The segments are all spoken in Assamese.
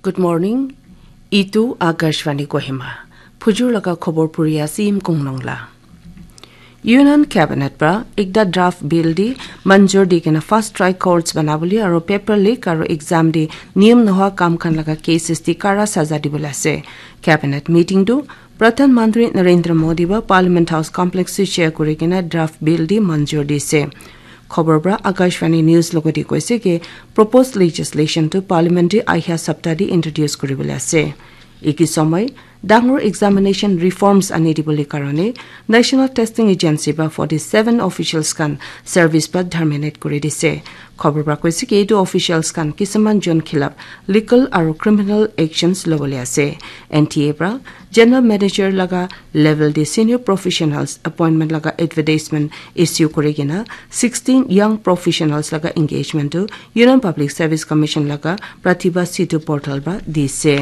Good morning. Itu Akashvani Kohima. Phujur laga khobor puriya sim kungnongla. Union Cabinet pra ekda draft bill di manjur di kena fast track courts banabuli aro paper leak aro exam di niyam noha kam khan laga cases di kara saza dibole ase. Cabinet meeting do Pradhan Mantri Narendra Modi ba Parliament House complex se share kori kena draft bill di manjur di se. খবৰ পৰা আকাশবাণী নিউজ লগতে কৈছে যে প্ৰপ'জ লেজিসলেচন টু পাৰ্লিমেণ্টাৰী আইহা সপ্তাহদি ইন্ট্ৰোডিউস কৰিবলৈ আছে একি সময় ডাঙৰ এক্সামিনেশন ৰিফৰ্মছ আনি দিবলৈ কাৰণে নেশ্যনেল টেষ্টিং এজেন্সি বা 47 অফিচিয়েলছ কান সাৰ্ভিস পা টাৰ্মিনেট কৰি দিছে খবৰ পৰা কৈছে যে এইটো অফিচিয়েলছ কান কিছুমান জন খিলাফ লিগেল আৰু ক্ৰিমিনেল একচনছ ল'বলৈ আছে এনটিএ পৰা General Manager laga level de senior professionals appointment laga advertisement issue korigena 16 young professionals laga engagement to Union Public Service Commission laga Pratibha Setu portal ba dise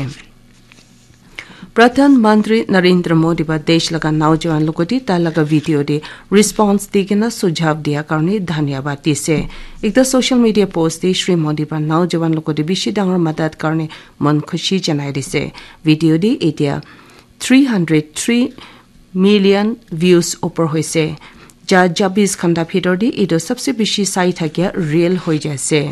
Pradhan Mantri Narendra Modi ba desh laga naujawan lokoti ta laga video de response digena sujhav dia karone dhanyabad dise ekta social media post de Shri Modi ba naujawan lokoti bishi dangor madad karone mon khushi janai dise video de etia 303 million views upor hoise ja 24 khanda bhitor di edo sabse beshi sai thakya real hoi jaise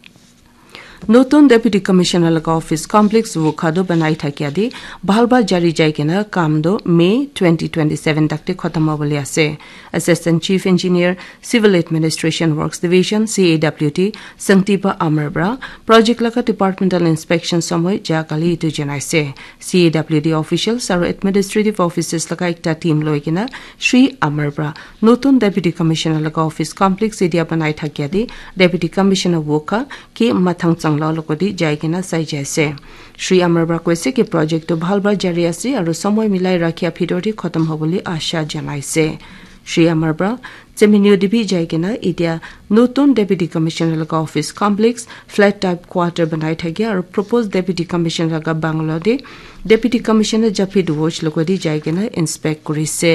নতুন ডেপুটি কমিশনার লগা অফিস কমপ্লেক্স ওখাদো বানাই থাকিয়া দি ভালবা জারি যাই কেনা কামদো মে 2027 তাকতে খতম হবলে আছে assistant chief engineer civil administration works division CAWT সংতিপা আমরব্রা project লগা ডিপার্টমেন্টাল ইন্সপেকশন সময় জাকালি ইটো জানাইছে CAWT অফিশিয়ালস আর এডমিনিস্ট্রেটিভ অফিসার্স লগা একটা টিম লই কেনা শ্রী আমরব্রা নতুন ডেপুটি কমিশনার লগা অফিস কমপ্লেক্স এরিয়া বানাই থাকিয়া দি deputy commissioner Oka K মাথাং Sangla lokodi jaigena sai jaise Shri Amarba koise ke project to bhalbar jari ase aru samoy milai rakhia phidori khatam hoboli asha janaise Shri Amarba Cheminio dibi jaigena itia notun deputy commissioner laga office complex flat type quarter banai thagya aru proposed deputy commissioner laga Bangalore deputy commissioner Japid Watch lokodi jaigena inspect korise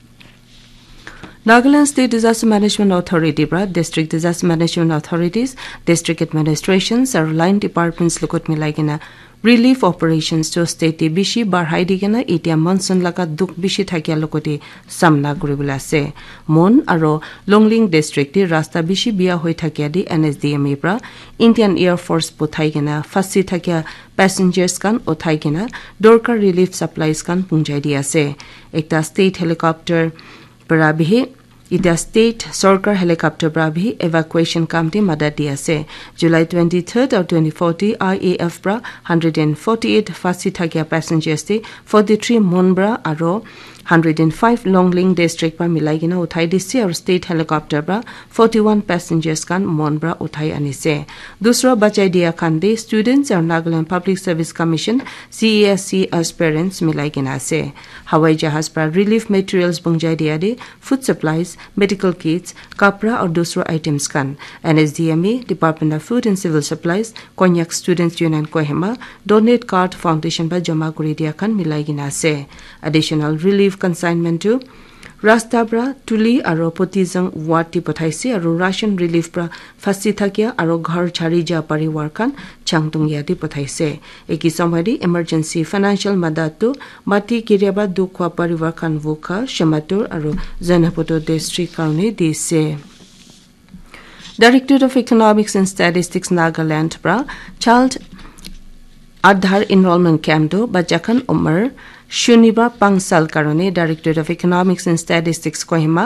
Nagaland State Disaster Management Authority bra District Disaster Management Authorities, District Administrations or line departments lokot milagena relief operations to state bishi barhai digena etia monsoon laga duk bishi thakya lokote samna koribula ase mon aro Longling district ti rasta bishi bia hoi thakya di NSDMA bra Indian Air Force pothai gena fasi thakya passengers kan othai gena dorkar relief supplies kan pungjai di ase ekta state helicopter Parabhi ida state sarkar helicopter brabhi evacuation kamti madad di ase July 23rd or 2040 IAF bra 148 fasi thakya passengers te 43 monbra aro 105 Longling district par milaigina uthai disse aur state helicopter bra 41 passengers kan monbra uthai anise dusra bachai dia khande students aur Nagaland Public Service Commission CASC aspirants milaigina ase hawai jahaz par relief materials bungjai dia de food supplies medical kits kapra aur dusra items kan NSDMA Department of Food and Civil Supplies Konyak Students Union Kohima Donate Card Foundation ba jama kori dia kan milaigina ase additional relief consignment to Rastabra Tuli aro Potizang Wati Pothaisi aro Russian relief pra fasi thakya aro ghar chari ja pariwar kan changtung yadi pothaise eki samhadi emergency financial madad to mati kiryaba dukwa pariwar kan vokha shamatur aro Zanapoto district karone dise Directorate of Economics and Statistics Nagaland pra child Aadhar enrollment camp do bajakan umar Shuniba Pangsal karone Directorate of Economics and Statistics Kohima